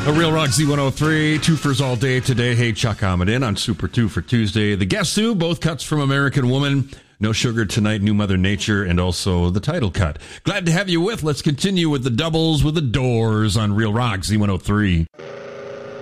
A Real Rock Z103, twofers all day today. Hey, Chuck Ahmed on Super 2 for Tuesday. The Guess Who, both cuts from American Woman. No Sugar Tonight, New Mother Nature, and also the title cut. Glad to have you with. Let's continue with the doubles with the Doors on Real Rock Z103.